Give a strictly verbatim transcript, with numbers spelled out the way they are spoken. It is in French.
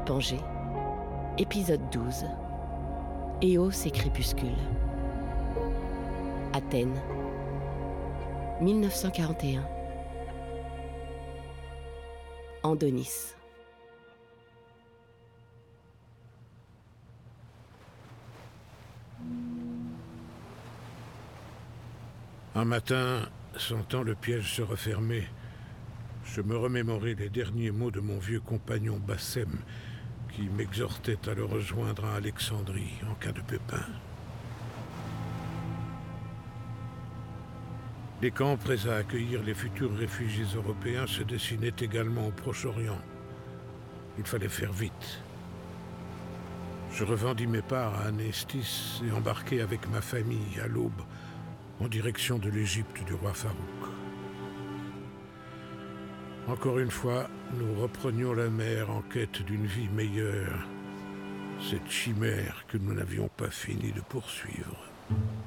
Pangée, épisode douze. Éos et crépuscule. Athènes, mille neuf cent quarante et un. Andonis. Un matin, sentant le piège se refermer, je me remémorai les derniers mots de mon vieux compagnon Bassem, qui m'exhortait à le rejoindre à Alexandrie en cas de pépin. Les camps prêts à accueillir les futurs réfugiés européens se dessinaient également au Proche-Orient. Il fallait faire vite. Je revendis mes parts à Anestis et embarquai avec ma famille à l'aube en direction de l'Égypte du roi Farouk. Encore une fois, nous reprenions la mer en quête d'une vie meilleure, cette chimère que nous n'avions pas fini de poursuivre.